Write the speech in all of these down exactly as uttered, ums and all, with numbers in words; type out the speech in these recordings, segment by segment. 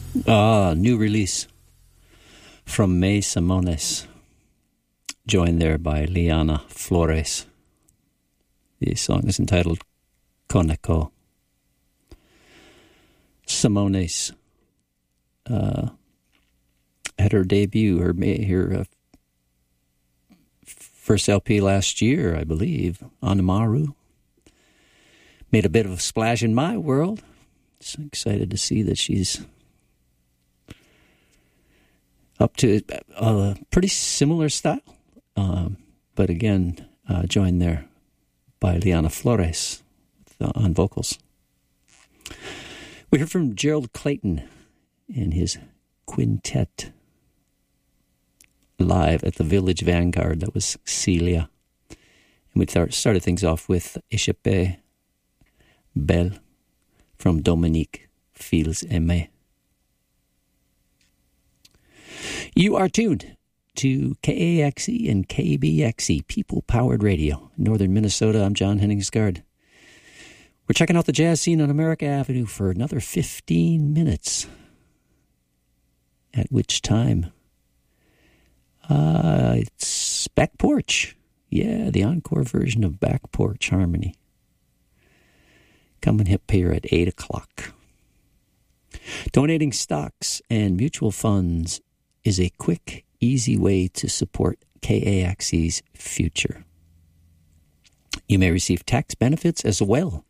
Ah, new release from May Simones, joined there by Liana Flores. The song is entitled Coneco. Simones uh, had her debut, her, her uh, first L P last year, I believe, Anamaru. Made a bit of a splash in my world. So excited to see that she's up to a pretty similar style. Um, but again, uh, joined there by Liana Flores uh, on vocals. We heard from Gerald Clayton and his quintet live at the Village Vanguard. That was Celia. And we th- started things off with Échappée Belle from Dominique Fils-Aimé. You are tuned to K A X E and K B X E, People-Powered Radio, Northern Minnesota. I'm John Henningsgaard. We're checking out the jazz scene on America Avenue for another fifteen minutes. At which time, uh, it's Back Porch. Yeah, the encore version of Back Porch Harmony. Coming up here at eight o'clock. Donating stocks and mutual funds is a quick, easy way to support K A X E's future. You may receive tax benefits as well.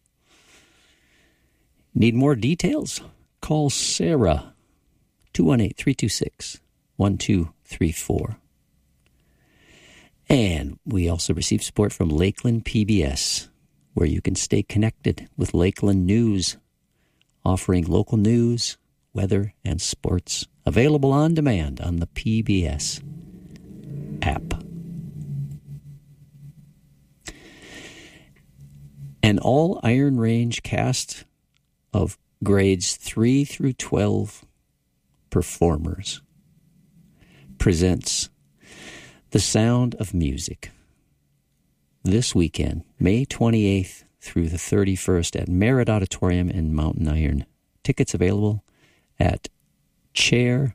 Need more details? Call Sarah, two one eight, three two six, one two three four. And we also receive support from Lakeland P B S, where you can stay connected with Lakeland News, offering local news, weather, and sports, available on demand on the P B S app. An all-Iron Range cast of grades three through twelve performers presents The Sound of Music this weekend, May twenty-eighth through the thirty-first at Merritt Auditorium in Mountain Iron. Tickets available at chair